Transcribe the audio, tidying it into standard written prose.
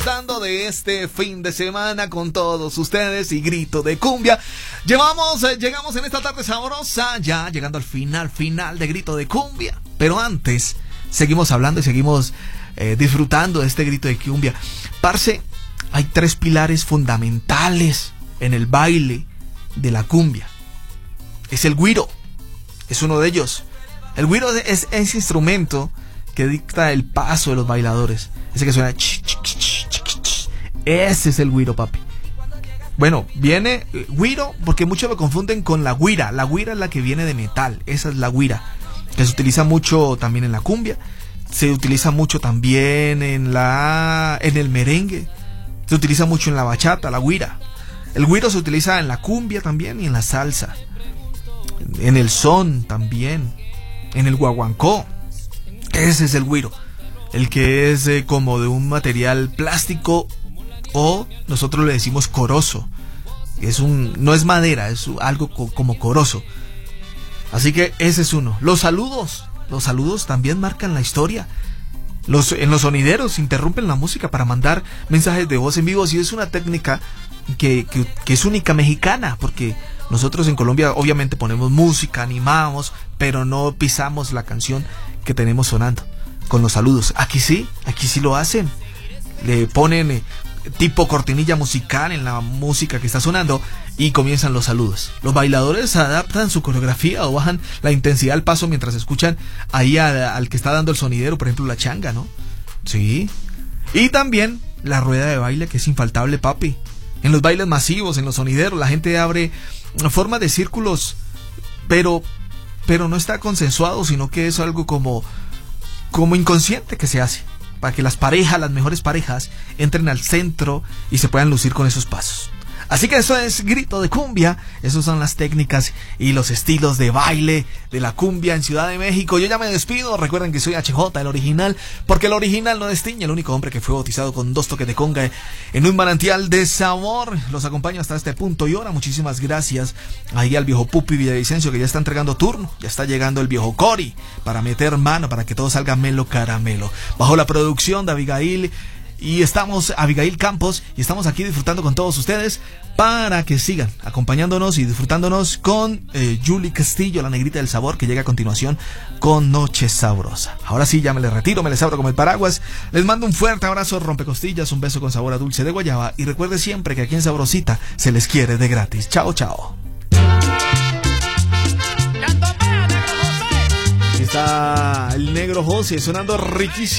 Dando de este fin de semana con todos ustedes y grito de cumbia. Llegamos en esta tarde sabrosa, ya llegando al final de grito de cumbia. Pero antes, seguimos hablando y seguimos disfrutando de este grito de cumbia. Parce, hay 3 pilares fundamentales en el baile de la cumbia. Es el güiro, es uno de ellos. El güiro es ese instrumento que dicta el paso de los bailadores. Ese que suena ese es el güiro, papi. Bueno, viene güiro porque muchos lo confunden con la güira. La güira es la que viene de metal. Esa es la güira, que se utiliza mucho también en la cumbia. Se utiliza mucho también en el merengue. Se utiliza mucho en la bachata, la güira. El güiro se utiliza en la cumbia también y en la salsa. En el son también. En el guaguancó. Ese es el güiro. El que es como de un material plástico, o nosotros le decimos corozo. No es madera, es algo como corozo. Así que ese es uno. Los saludos también marcan la historia. En los sonideros interrumpen la música para mandar mensajes de voz en vivo. Y es una técnica que es única mexicana, porque nosotros en Colombia obviamente ponemos música, animamos, pero no pisamos la canción que tenemos sonando con los saludos. Aquí sí lo hacen. Le ponen tipo cortinilla musical en la música que está sonando y comienzan los saludos. Los bailadores adaptan su coreografía o bajan la intensidad al paso mientras escuchan ahí al que está dando el sonidero, por ejemplo la changa, ¿no? Sí. Y también la rueda de baile, que es infaltable, papi. En los bailes masivos, en los sonideros, la gente abre forma de círculos, pero no está consensuado, sino que es algo como inconsciente que se hace, para que las mejores parejas, entren al centro y se puedan lucir con esos pasos. Así que eso es grito de cumbia. Esas son las técnicas y los estilos de baile de la cumbia en Ciudad de México. Yo ya me despido. Recuerden que soy HJ, el original, porque el original no destiñe. El único hombre que fue bautizado con 2 toques de conga en un manantial de sabor. Los acompaño hasta este punto y hora. Muchísimas gracias ahí al viejo Pupi Villavicencio, que ya está entregando turno. Ya está llegando el viejo Cori para meter mano, para que todo salga melo caramelo. Bajo la producción de Abigail. Y estamos, Abigail Campos, y estamos aquí disfrutando con todos ustedes para que sigan acompañándonos y disfrutándonos con Julie Castillo, la negrita del sabor, que llega a continuación con Noche Sabrosa. Ahora sí, ya me les retiro, me les abro como el paraguas. Les mando un fuerte abrazo, rompecostillas, un beso con sabor a dulce de guayaba. Y recuerde siempre que aquí en Sabrosita se les quiere de gratis. Chao, chao. Aquí está el negro José sonando riquísimo.